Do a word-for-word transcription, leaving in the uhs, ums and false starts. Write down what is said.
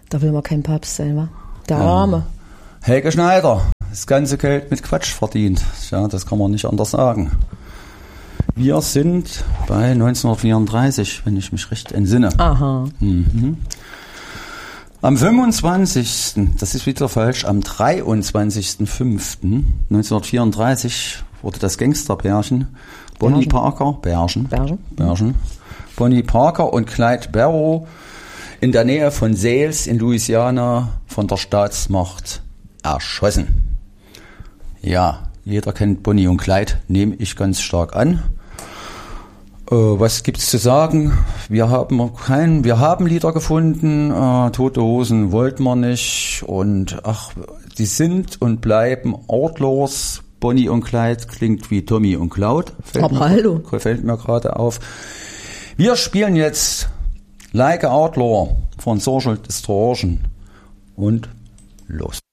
Da will man kein Papst sein, wa? Der Arme. Ja. Helge Schneider, das ganze Geld mit Quatsch verdient. Ja, das kann man nicht anders sagen. Wir sind bei neunzehnhundertvierunddreißig, wenn ich mich recht entsinne. Aha. Mhm. Am fünfundzwanzigsten, das ist wieder falsch, am dreiundzwanzigsten fünften neunzehnhundertvierunddreißig wurde das Gangsterpärchen Bonnie Bergen. Parker, Bergen, Bergen. Bergen, Bonnie Parker und Clyde Barrow in der Nähe von Sales in Louisiana von der Staatsmacht erschossen. Ja, jeder kennt Bonnie und Clyde, nehme ich ganz stark an. Äh, was gibt's zu sagen? Wir haben kein, wir haben Lieder gefunden, äh, Tote Hosen wollten wir nicht und ach, die sind und bleiben Outlaws. Bonnie und Clyde klingt wie Tommy und Cloud. Fällt Aber mir, hallo. Fällt mir gerade auf. Wir spielen jetzt Like a Outlaw von Social Distortion und los.